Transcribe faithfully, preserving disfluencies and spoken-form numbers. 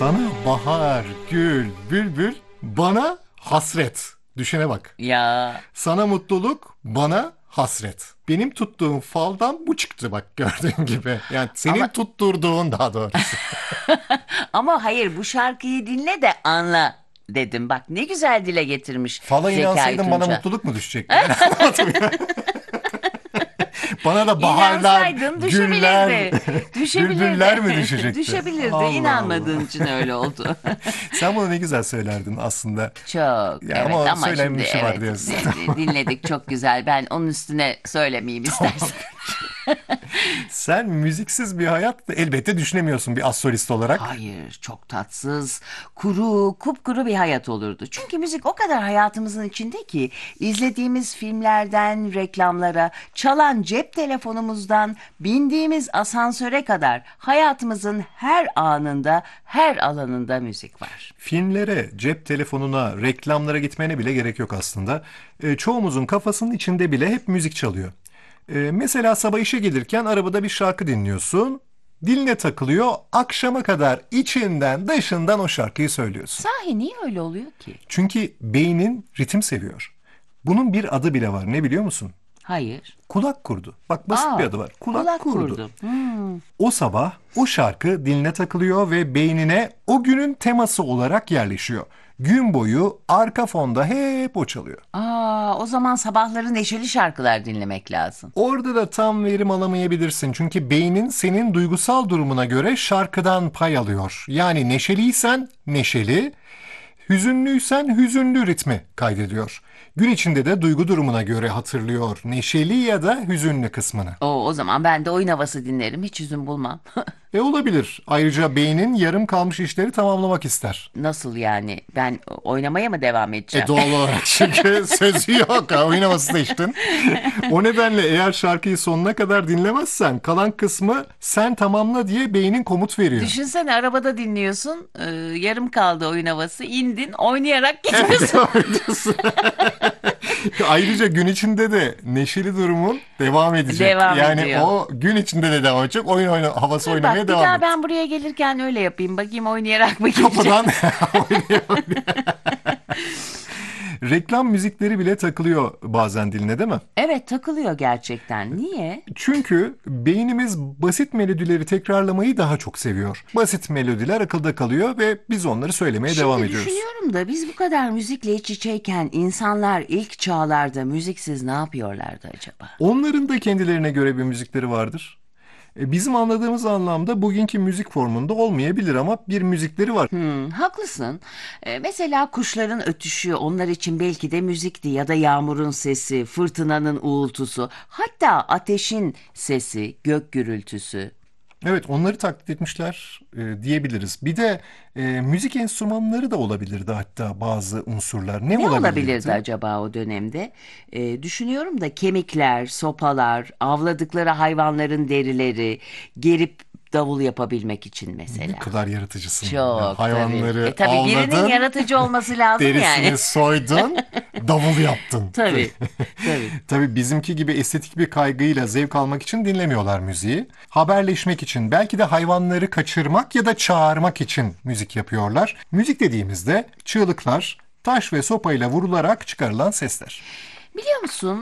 Sana bahar, gül, bülbül, bana hasret. Düşene bak. Ya Sana mutluluk, bana hasret. Benim tuttuğum faldan bu çıktı bak gördüğün gibi. Yani senin ama tutturduğun daha doğrusu. ama hayır, bu şarkıyı dinle de anla dedim. Bak ne güzel dile getirmiş Fala Zekai inansaydın bana Tunça. mutluluk mu düşecekti? Yani anlamadım ya. Bana da baharlar, İnansaydın güller, düşebilirdi. bülbüller Düşebilirdi. mi düşecekti? Düşebilirdi. Allah Allah. İnanmadığın için öyle oldu. Sen bunu ne güzel söylerdin aslında. Çok Ya evet, ama ama söyleyen şimdi bir şey var evet diyorsun. di- di- dinledik, çok güzel. Ben onun üstüne söylemeyeyim Tamam. istersen. Sen müziksiz bir hayat da elbette düşünemiyorsun bir astrolist olarak. Hayır, çok tatsız, kuru, kupkuru bir hayat olurdu. Çünkü müzik o kadar hayatımızın içinde ki izlediğimiz filmlerden reklamlara, çalan cep telefonumuzdan bindiğimiz asansöre kadar hayatımızın her anında, her alanında müzik var. Filmlere, cep telefonuna, reklamlara gitmene bile gerek yok aslında. E, çoğumuzun kafasının içinde bile hep müzik çalıyor. E, mesela sabah işe gelirken arabada bir şarkı dinliyorsun. Diline takılıyor, akşama kadar içinden dışından o şarkıyı söylüyorsun. Sahi niye öyle oluyor ki? Çünkü beynin ritim seviyor. Bunun bir adı bile var, ne biliyor musun? Hayır. Kulak kurdu. Bak basit bir Aa, adı var. Kulak kulak kurdu. kurdum. Hmm. O sabah o şarkı diline takılıyor ve beynine o günün teması olarak yerleşiyor. Gün boyu arka fonda hep o çalıyor. Aa, o zaman sabahları neşeli şarkılar dinlemek lazım. Orada da tam verim alamayabilirsin. Çünkü beynin senin duygusal durumuna göre şarkıdan pay alıyor. Yani neşeliysen neşeli, hüzünlüysen hüzünlü ritmi kaydediyor. Gün içinde de duygu durumuna göre hatırlıyor neşeli ya da hüzünlü kısmını. O, o zaman ben de oyun havası dinlerim. Hiç üzüm bulmam. E olabilir. Ayrıca beynin yarım kalmış işleri tamamlamak ister. Nasıl yani? Ben oynamaya mı devam E edeceğim? doğal olarak çünkü sözü yok ha oynaması seçtin. O nedenle eğer şarkıyı sonuna kadar dinlemezsen kalan kısmı sen tamamla diye beynin komut veriyor. Düşünsene, arabada dinliyorsun. e, yarım kaldı oyun havası. İndin, oynayarak Evet, gidiyorsun. haklısın. Ayrıca gün içinde de neşeli durumun devam edecek. Devam Yani ediyor. o gün içinde de devam edecek. Oyun oyna havası Dur oynamaya bak, bir devam daha et. ben buraya gelirken öyle yapayım. Bakayım oynayarak mı gideceğim? Kapıdan oynaya Reklam müzikleri bile takılıyor bazen diline değil mi? Evet, takılıyor gerçekten. Niye? Çünkü beynimiz basit melodileri tekrarlamayı daha çok seviyor. Basit melodiler akılda kalıyor ve biz onları söylemeye devam Şimdi ediyoruz. düşünüyorum da biz bu kadar müzikle iç içeyken insanlar ilk çağlarda müziksiz ne yapıyorlardı acaba? Onların da kendilerine göre bir müzikleri vardır. E, Bizim anladığımız anlamda bugünkü müzik formunda olmayabilir ama bir müzikleri var. Hmm, haklısın. Ee, mesela kuşların ötüşü onlar için belki de müzikti, ya da yağmurun sesi, fırtınanın uğultusu, hatta ateşin sesi, gök gürültüsü. Evet, onları taklit etmişler e, diyebiliriz. Bir de e, müzik enstrümanları da olabilirdi hatta bazı unsurlar. Ne Ne olabilirdi olabilirdi? acaba o dönemde? Ee, düşünüyorum da kemikler, sopalar, avladıkları hayvanların derileri, gerip davul yapabilmek için Ne mesela. kadar yaratıcısın. Ya, Çok tabii. hayvanları E tabii birinin avladın, yaratıcı olması lazım derisini yani. soydun, davul yaptın. Tabii, tabii. Tabii bizimki gibi estetik bir kaygıyla zevk almak için dinlemiyorlar müziği. Haberleşmek için, belki de hayvanları kaçırmak ya da çağırmak için müzik yapıyorlar. Müzik dediğimizde çığlıklar, taş ve sopayla vurularak çıkarılan sesler. Biliyor musun?